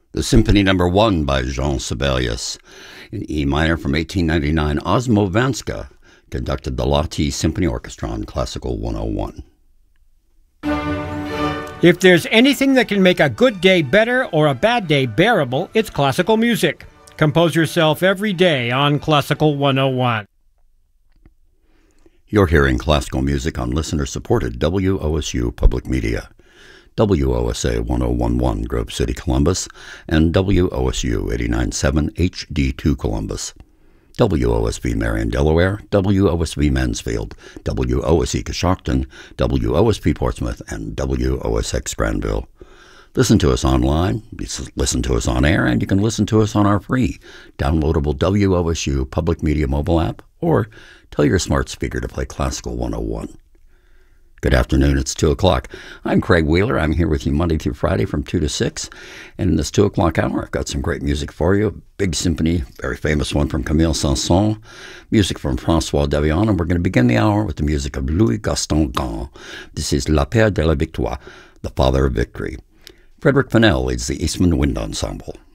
The Symphony No. 1 by Jean Sibelius. In E minor from 1899, Osmo Vanska conducted the Lahti Symphony Orchestra on Classical 101. If there's anything that can make a good day better or a bad day bearable, it's classical music. Compose yourself every day on Classical 101. You're hearing classical music on listener-supported WOSU Public Media. WOSA 1011 Grove City, Columbus, and WOSU 89.7 HD2 Columbus. WOSB Marion, Delaware, WOSB Mansfield, WOSE Coshocton, WOSP Portsmouth, and WOSX Granville. Listen to us online, listen to us on air, and you can listen to us on our free, downloadable WOSU Public Media mobile app, or tell your smart speaker to play Classical 101. Good afternoon, it's 2 o'clock. I'm Craig Wheeler. I'm here with you Monday through Friday from 2 to 6. And in this 2 o'clock hour, I've got some great music for you. Big symphony, very famous one from Camille Saint-Saëns, music from François Devian, and we're going to begin the hour with the music of Louis Gaston Gand. This is La Père de la Victoire, the Father of Victory. Frederick Fennell leads the Eastman Wind Ensemble.